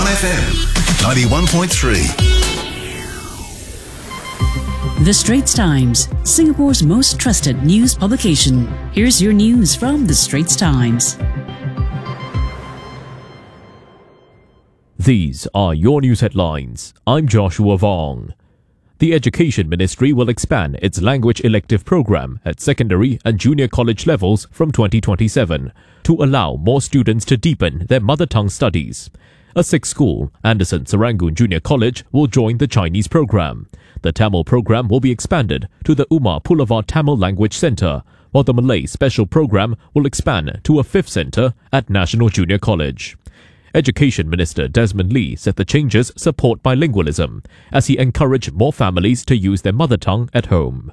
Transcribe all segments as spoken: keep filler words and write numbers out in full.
one F M, ninety-one point three. The Straits Times, Singapore's most trusted news publication. Here's your news from The Straits Times. These are your news headlines. I'm Joshua Vong. The Education Ministry will expand its language elective program at secondary and junior college levels from twenty twenty-seven to allow more students to deepen their mother tongue studies. A sixth school, Anderson Serangoon Junior College, will join the Chinese program. The Tamil program will be expanded to the Umar Pulavar Tamil Language Centre, while the Malay Special Program will expand to a fifth centre at National Junior College. Education Minister Desmond Lee said the changes support bilingualism, as he encouraged more families to use their mother tongue at home.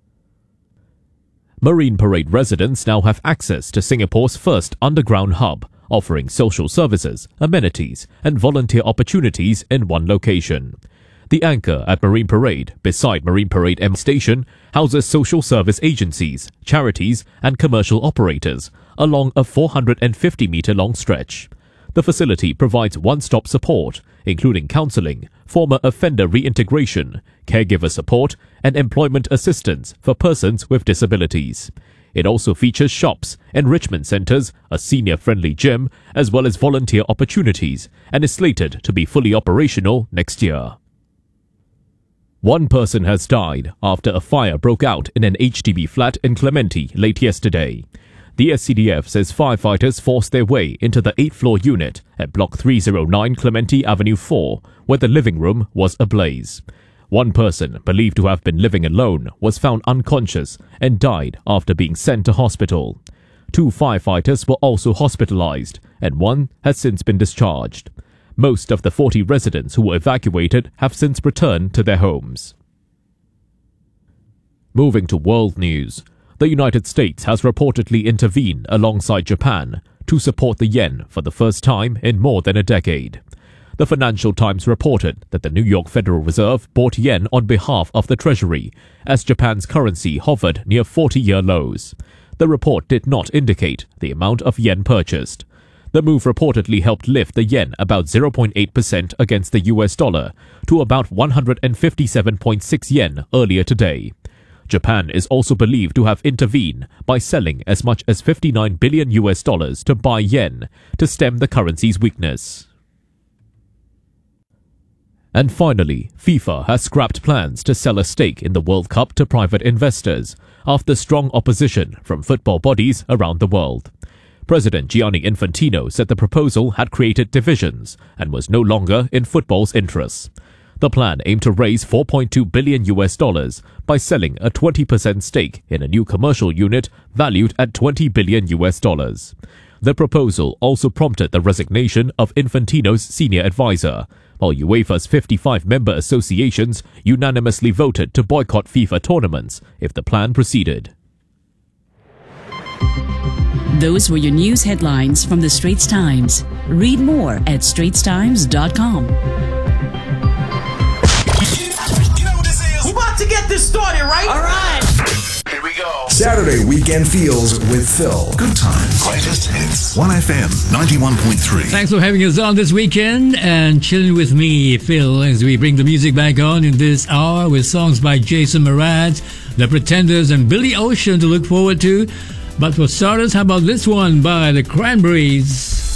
Marine Parade residents now have access to Singapore's first underground hub, offering social services, amenities, and volunteer opportunities in one location. The anchor at Marine Parade, beside Marine Parade M Station, houses social service agencies, charities, and commercial operators along a four hundred fifty metre long stretch. The facility provides one-stop support, including counselling, former offender reintegration, caregiver support, and employment assistance for persons with disabilities. It also features shops, enrichment centres, a senior-friendly gym, as well as volunteer opportunities, and is slated to be fully operational next year. One person has died after a fire broke out in an H D B flat in Clementi late yesterday. The S C D F says firefighters forced their way into the eighth floor unit at Block three oh nine Clementi Avenue four, where the living room was ablaze. One person, believed to have been living alone, was found unconscious and died after being sent to hospital. Two firefighters were also hospitalized, and one has since been discharged. Most of the forty residents who were evacuated have since returned to their homes. Moving to world news. The United States has reportedly intervened alongside Japan to support the yen for the first time in more than a decade. The Financial Times reported that the New York Federal Reserve bought yen on behalf of the Treasury, as Japan's currency hovered near forty-year lows. The report did not indicate the amount of yen purchased. The move reportedly helped lift the yen about zero point eight percent against the U S dollar to about one hundred fifty-seven point six yen earlier today. Japan is also believed to have intervened by selling as much as fifty-nine billion U S dollars to buy yen to stem the currency's weakness. And finally, FIFA has scrapped plans to sell a stake in the World Cup to private investors after strong opposition from football bodies around the world. President Gianni Infantino said the proposal had created divisions and was no longer in football's interests. The plan aimed to raise four point two billion U S dollars by selling a twenty percent stake in a new commercial unit valued at twenty billion U S dollars. The proposal also prompted the resignation of Infantino's senior advisor, while UEFA's fifty-five member associations unanimously voted to boycott FIFA tournaments if the plan proceeded. Those were your news headlines from The Straits Times. Read more at straits times dot com. We're about to get this started, right? All right. Here we go. Saturday Weekend Feels with Phil. Good times. Greatest hits. one F M, ninety-one point three. Thanks for having us on this weekend and chilling with me, Phil, as we bring the music back on in this hour with songs by Jason Mraz, The Pretenders, and Billy Ocean to look forward to. But for starters, how about this one by the Cranberries?